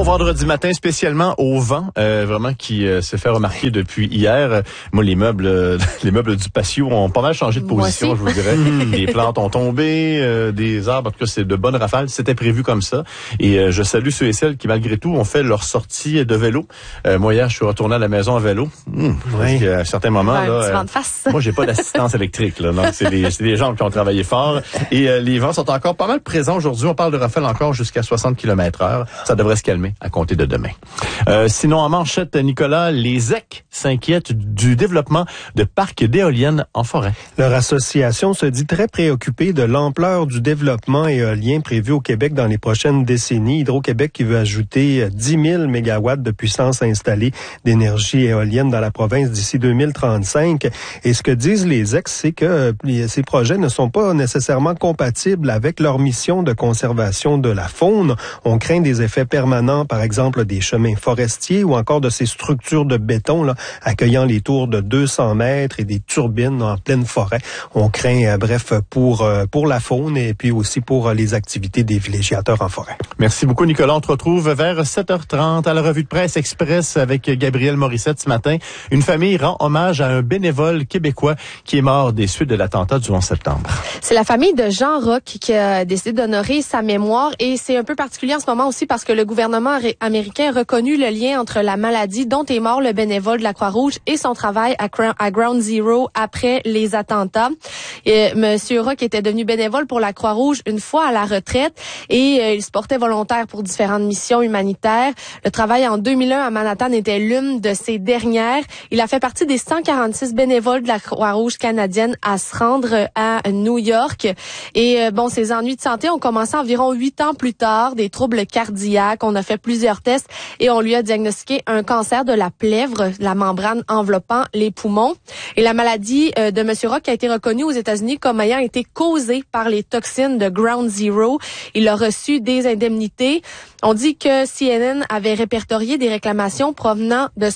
vendredi matin, spécialement au vent, vraiment qui se fait remarquer depuis hier. Moi, les meubles du patio ont pas mal changé de position, je vous dirais. Les plantes ont tombé, des arbres, en tout cas, c'est de bonnes rafales. C'était prévu comme ça. Et je salue ceux et celles qui, malgré tout, ont fait leur sortie de vélo. Moi, hier, je suis retourné à la maison à vélo. Parce qu'à certains moments, là, moi, j'ai pas d'assistance électrique, là. Donc, c'est des gens qui ont travaillé fort. Et les vents sont encore pas mal présents aujourd'hui. On parle de rafales encore jusqu'à 60 km/h. Ça devrait se calmer à compter de demain. Sinon, en manchette, Nicolas, les ZEC s'inquiètent du développement de parcs d'éoliennes en forêt. Leur association se dit très préoccupée de l'ampleur du développement éolien prévu au Québec dans les prochaines décennies. Hydro-Québec qui veut ajouter 10 000 mégawatts de puissance installée d'énergie éolienne dans la province d'ici 2035. Et ce que disent les ZEC, c'est que ces projets ne sont pas nécessairement compatibles avec leur mission de conservation de la faune. On craint des effets permanents, par exemple des chemins forestiers ou encore de ces structures de béton là, accueillant les tours de 200 mètres et des turbines en pleine forêt. On craint, bref, pour la faune et puis aussi pour les activités des villégiateurs en forêt. Merci beaucoup, Nicolas. On te retrouve vers 7h30 à la revue de presse express avec Gabriel Morissette ce matin. Une famille rend hommage à un bénévole québécois qui est mort des suites de l'attentat du 11 septembre. C'est la famille de Jean Roch qui a décidé d'honorer sa mémoire et c'est un peu particulier en ce moment aussi parce que le gouvernement américain a reconnu le lien entre la maladie dont est mort le bénévole de la Croix-Rouge et son travail à Ground Zero après les attentats. Monsieur Roch était devenu bénévole pour la Croix-Rouge une fois à la retraite et il se portait volontaire pour différentes missions humanitaires. Le travail en 2001 à Manhattan était l'une de ces dernières. Il a fait partie des 146 bénévoles de la Croix-Rouge canadienne à se rendre à New York. Et ses ennuis de santé ont commencé environ 8 ans plus tard, des troubles cardiaques. On a fait plusieurs tests et on lui a diagnostiqué un cancer de la plèvre, la membrane enveloppant les poumons. Et la maladie de M. Roch a été reconnue aux États-Unis comme ayant été causée par les toxines de Ground Zero. Il a reçu des indemnités. On dit que CNN avait répertorié des réclamations provenant de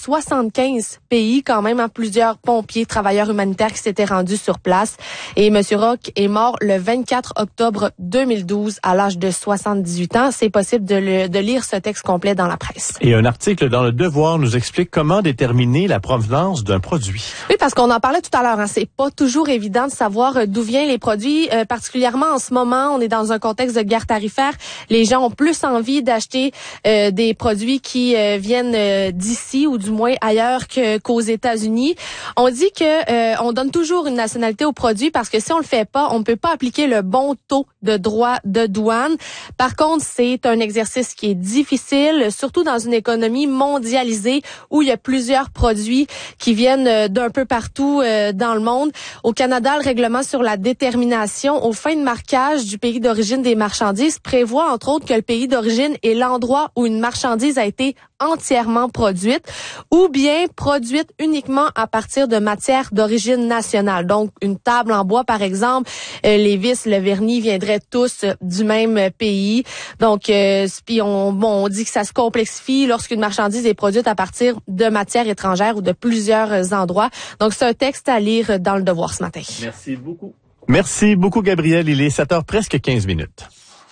75 pays, quand même, plusieurs pompiers, travailleurs humanitaires qui s'étaient rendus sur place. Et M. Roch est mort le 24 octobre 2012 à l'âge de 78 ans. C'est possible de lire ce texte complet dans la presse. Et un article dans Le Devoir nous explique comment déterminer la provenance d'un produit. Oui, parce qu'on en parlait tout à l'heure. C'est pas toujours évident de savoir d'où viennent les produits, particulièrement en ce moment. On est dans un contexte de guerre tarifaire. Les gens ont plus envie d'acheter des produits qui viennent d'ici ou du moins ailleurs qu'aux États-Unis. On dit que on donne toujours une nationalité aux produits parce que si on le fait pas, on ne peut pas appliquer le bon taux de droit de douane. Par contre, c'est un exercice qui est difficile, surtout dans une économie mondialisée où il y a plusieurs produits qui viennent d'un peu partout dans le monde. Au Canada, le règlement sur la détermination aux fins de marquage du pays d'origine des marchandises prévoit entre autres que le pays d'origine est l'endroit où une marchandise a été entièrement produite ou bien produite uniquement à partir de matières d'origine nationale. Donc, une table en bois, par exemple, les vis, le vernis viendraient tous du même pays. Donc, puis on dit que ça se complexifie lorsqu'une marchandise est produite à partir de matières étrangères ou de plusieurs endroits. Donc, c'est un texte à lire dans Le Devoir ce matin. Merci beaucoup. Merci beaucoup, Gabriel. Il est 7h presque 15 minutes.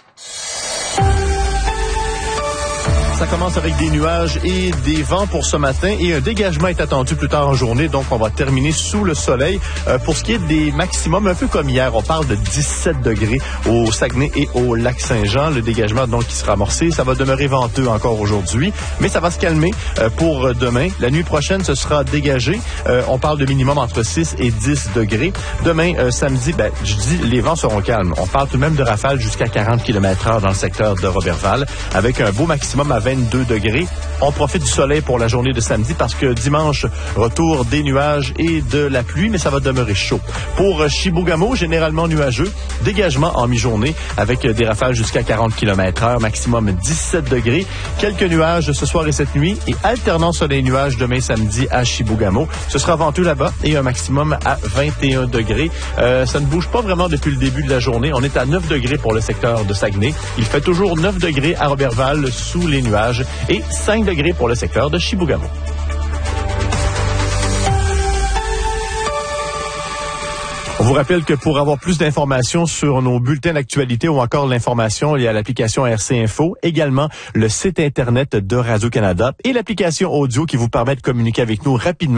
Ça commence avec des nuages et des vents pour ce matin et un dégagement est attendu plus tard en journée. Donc, on va terminer sous le soleil. Pour ce qui est des maximums, un peu comme hier, on parle de 17 degrés au Saguenay et au Lac-Saint-Jean. Le dégagement, donc, qui sera amorcé. Ça va demeurer venteux encore aujourd'hui, mais ça va se calmer pour demain. La nuit prochaine, ce sera dégagé. On parle de minimum entre 6 et 10 degrés. Demain, samedi, je dis, les vents seront calmes. On parle tout de même de rafales jusqu'à 40 km/h dans le secteur de Roberval, avec un beau maximum à 22 degrés. On profite du soleil pour la journée de samedi parce que dimanche, retour des nuages et de la pluie, mais ça va demeurer chaud. Pour Chibougamau, généralement nuageux, dégagement en mi-journée avec des rafales jusqu'à 40 km/h, maximum 17 degrés. Quelques nuages ce soir et cette nuit et alternant soleil-nuages demain samedi à Chibougamau. Ce sera venteux là-bas et un maximum à 21 degrés. Ça ne bouge pas vraiment depuis le début de la journée. On est à 9 degrés pour le secteur de Saguenay. Il fait toujours 9 degrés à Roberval sous les nuages et 5 degrés pour le secteur de Chibougamau. On vous rappelle que pour avoir plus d'informations sur nos bulletins d'actualité ou encore l'information, il y a l'application RC Info, également le site Internet de Radio-Canada et l'application audio qui vous permet de communiquer avec nous rapidement